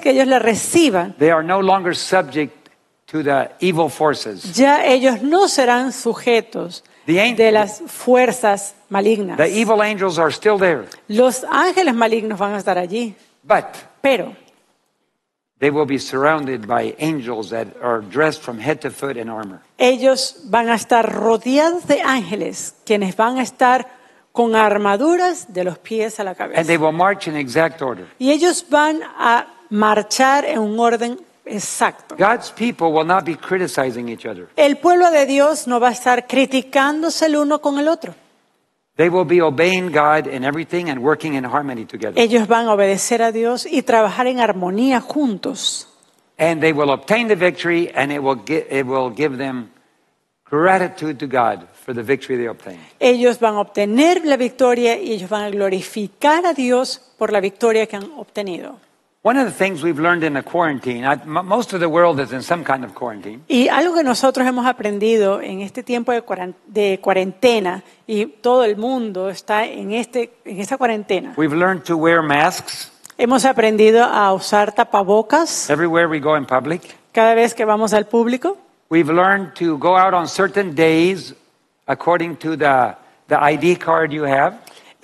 que ellos la reciban, they are no longer subject to the evil forces. ya ellos no serán sujetos de las fuerzas malignas. The evil angels are still there. Los ángeles malignos van a estar allí, pero they will be surrounded by angels that are dressed from head to foot in armor. ellos van a estar rodeados de ángeles, quienes van a estar con armaduras de los pies a la cabeza. And they will march in exact order. Y ellos van a marchar en un orden exacto. God's people will not be criticizing each other. El pueblo de Dios no va a estar criticándose el uno con el otro. They will be obeying God in everything and working in harmony together. Ellos van a obedecer a Dios y trabajar en armonía juntos. And they will obtain the victory, and it will give them gratitude to God for the victory they obtain. Ellos van a obtener la victoria y ellos van a glorificar a Dios por la victoria que han obtenido. One of the things we've learned in the quarantine, most of the world is in some kind of quarantine. Y algo que nosotros hemos aprendido en este tiempo de cuarentena, y todo el mundo está en esta cuarentena. We've learned to wear masks Hemos aprendido a usar tapabocas everywhere we go in public. cada vez que vamos al público. We've learned to go out on certain days according to the ID card you have.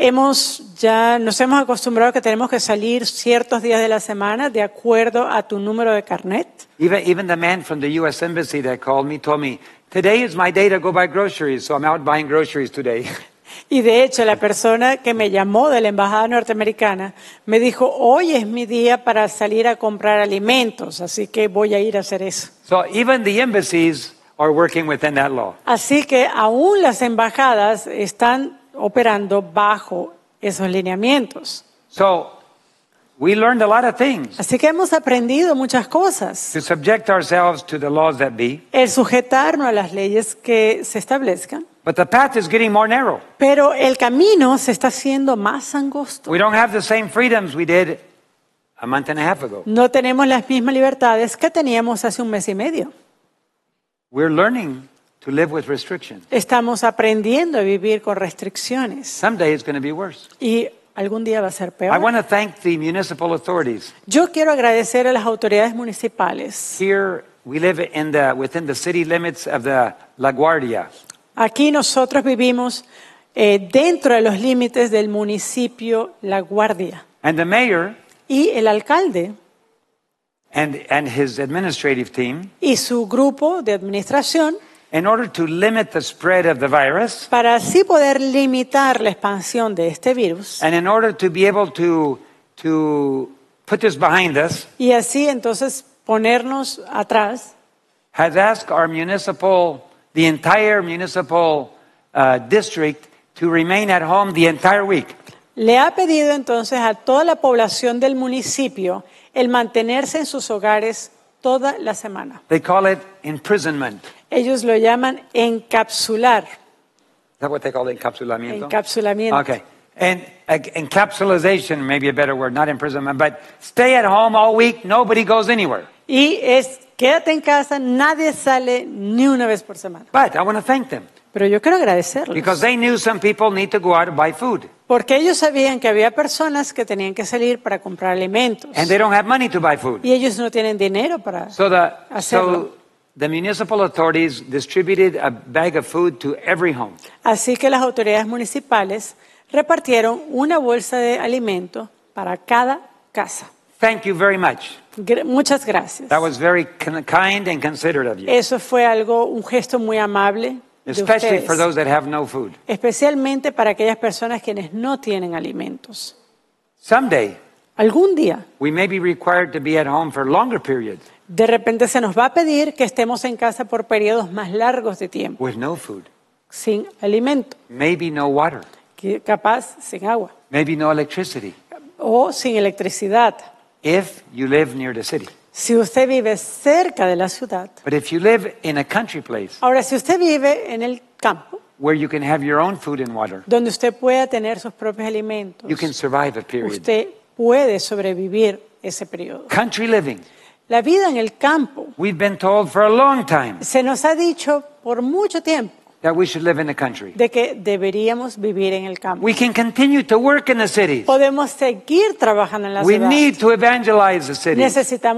Nos hemos acostumbrado a que tenemos que salir ciertos días de la semana de acuerdo a tu número de carnet. Even the man from the U.S. Embassy that called me told me, today is my day to go buy groceries, so I'm out buying groceries today. Y de hecho, la persona que me llamó de la embajada norteamericana me dijo, hoy es mi día para salir a comprar alimentos, así que voy a ir a hacer eso. So even the embassies are working within that law. Así que aún las embajadas están operando bajo esos lineamientos. So we learned a lot of things. Así que hemos aprendido muchas cosas. To subject ourselves to the laws that be. El sujetarnos a las leyes que se establezcan. But the path is getting more narrow. Pero el camino se está haciendo más angosto. We don't have the same freedoms we did a month and a half ago. No tenemos las mismas libertades que teníamos hace un mes y medio. We're learning to live with restrictions. Estamos aprendiendo a vivir con restricciones. Someday it's going to be worse. Y algún día va a ser peor. I want to thank the municipal authorities. Yo quiero agradecer a las autoridades municipales. Here we live within the city limits of the La Guardia. Aquí nosotros vivimos dentro de los límites del municipio La Guardia. And the mayor y el alcalde and his administrative team, y su grupo de administración, in order to limit the spread of the virus, para así poder limitar la expansión de este virus, and in order to be able to put this behind us, y así entonces ponernos atrás, has asked the entire municipal district to remain at home the entire week. Le ha pedido entonces a toda la población del municipio el mantenerse en sus hogares toda la semana. They call it imprisonment. Ellos lo llaman encapsular. Is that what they call it? Encapsulamiento? Encapsulamiento. Okay. And encapsulation, maybe a better word, not imprisonment, but stay at home all week, nobody goes anywhere. Y quédate en casa, nadie sale ni una vez por semana. But I want to thank them. Pero yo quiero agradecerles. Because they knew some people need to go out and buy food. Porque ellos sabían que había personas que tenían que salir para comprar alimentos. And they don't have money to buy food. Y ellos no tienen dinero para hacerlo. So the municipal authorities distributed a bag of food to every home. Así que las autoridades municipales repartieron una bolsa de alimento para cada casa. Thank you very much. Muchas gracias. That was very kind and considerate of you. Eso fue un gesto muy amable de Especially ustedes. for those that have no food. Especialmente para aquellas personas quienes no tienen alimentos. Someday, algún día, we may be required to be at home for longer periods. De repente se nos va a pedir que estemos en casa por periodos más largos de tiempo. With no food. Sin alimento. Maybe no water. Capaz sin agua. Maybe no electricity. O sin electricidad. If you live near the city. Si usted vive cerca de la ciudad. But if you live in a country place. Ahora, si usted vive en el campo. Where you can have your own food and water. Donde usted pueda tener sus propios alimentos. You can survive a period. Usted puede sobrevivir ese periodo. Country living. La vida en el campo. We've been told for a long time. Se nos ha dicho por mucho tiempo. that we should live in the country. de que deberíamos vivir en el campo. We can continue to work in the cities. Podemos seguir trabajando en la We ciudad. need to evangelize the cities. Necesitamos